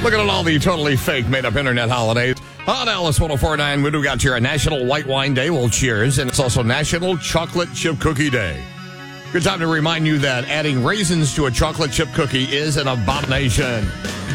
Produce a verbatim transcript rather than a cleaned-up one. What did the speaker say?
Looking at all the totally fake, made-up internet holidays. On Alice one oh four point nine, we do got your National White Wine Day. Well, cheers. And it's also National Chocolate Chip Cookie Day. Good time to remind you that adding raisins to a chocolate chip cookie is an abomination.